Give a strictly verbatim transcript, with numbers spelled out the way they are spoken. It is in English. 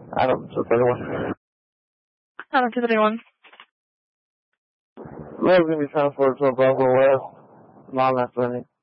Adam two thirty-one. Adam two thirty-one. Man's going to be transported to a Bravo West. Non-left